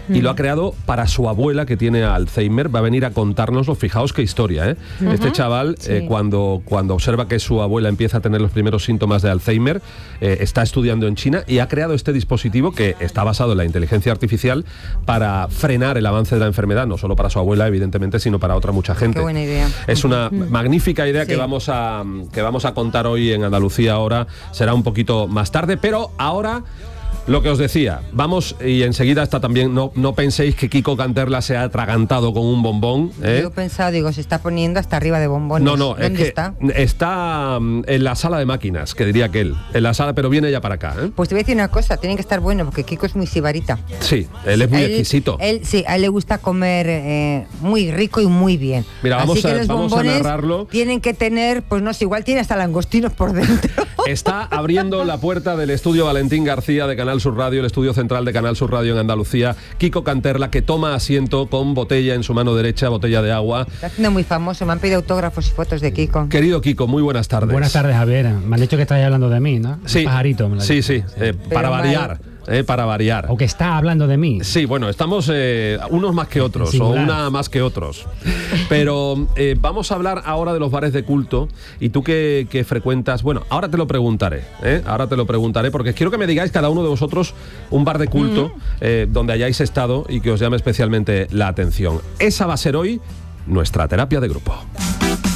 y lo ha creado para su abuela, que tiene Alzheimer. Va a venir a contárnoslo. Fijaos qué historia, ¿eh? Este chaval, cuando observa que su abuela empieza a tener los primeros síntomas de Alzheimer, está estudiando en China y ha creado este dispositivo que está basado en la inteligencia artificial para frenar el avance de la enfermedad, no solo para su abuela, evidentemente, sino para otra mucha gente. Qué buena idea. Es una magnífica idea que vamos a contar hoy en Andalucía Ahora. Será un poquito más tarde, pero ahora... Lo que os decía, vamos, y enseguida está también, no penséis que Kiko Canterla se ha atragantado con un bombón. Yo he pensado, digo, se está poniendo hasta arriba de bombones. No, ¿Dónde está? Está en la sala de máquinas, que diría aquel. En la sala, pero viene ya para acá, ¿eh? Pues te voy a decir una cosa, tiene que estar bueno, porque Kiko es muy sibarita. Sí, él es muy exquisito. A él le gusta comer muy rico y muy bien. Mira, vamos a narrarlo. Tienen que tener, pues no sé, igual tiene hasta langostinos por dentro. Está abriendo la puerta del estudio Valentín García de Canal Sur Radio, el estudio central de Canal Sur Radio en Andalucía, Kiko Canterla, que toma asiento con botella en su mano derecha, botella de agua. Está haciendo muy famoso, me han pedido autógrafos y fotos de Kiko. Querido Kiko, muy buenas tardes. Buenas tardes, Javier. Me han dicho que estáis hablando de mí, ¿no? Sí, pajarito. Sí, para variar. Para variar. O que está hablando de mí. Sí, bueno, estamos unos más que otros, o una más que otros. Pero vamos a hablar ahora de los bares de culto. Y tú que frecuentas, bueno, ahora te lo preguntaré, porque quiero que me digáis cada uno de vosotros un bar de culto donde hayáis estado y que os llame especialmente la atención. Esa va a ser hoy nuestra terapia de grupo.